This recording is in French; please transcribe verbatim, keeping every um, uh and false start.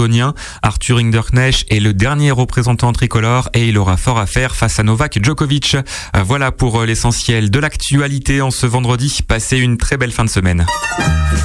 londonien. Arthur Hinderknecht est le dernier représentant tricolore et il aura fort à faire face à Novak Djokovic. Voilà pour l'essentiel de l'actualité en ce vendredi. Passez une très belle fin de semaine.